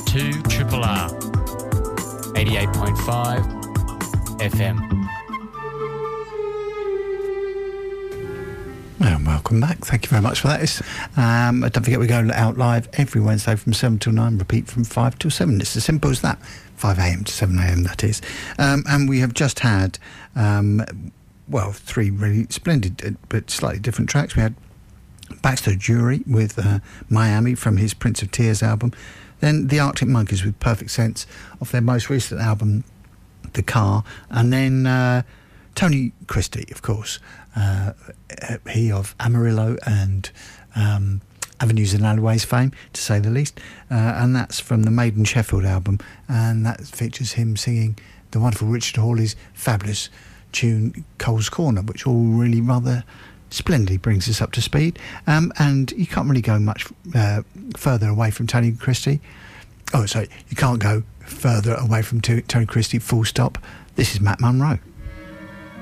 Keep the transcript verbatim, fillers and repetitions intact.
to Triple R, eighty-eight point five F M. Well, welcome back. Thank you very much for that. It's, um, don't forget we go out live every Wednesday from seven till nine, repeat from five till seven. It's as simple as that. five a.m. to seven a.m. that is. Um, and we have just had, um, well, three really splendid uh, but slightly different tracks. We had Baxter Jury with uh, Miami from his Prince of Tears album. Then the Arctic Monkeys with Perfect Sense off their most recent album, The Car. And then uh, Tony Christie, of course. Uh, he of Amarillo and um, Avenues and Alleyways fame, to say the least. Uh, and that's from the Maiden Sheffield album. And that features him singing the wonderful Richard Hawley's fabulous tune, Cole's Corner, which all really rather splendidly brings us up to speed. Um, and you can't really go much uh, further away from Tony Christie. Oh, sorry, you can't go further away from Tony Christie, full stop. This is Matt Monro.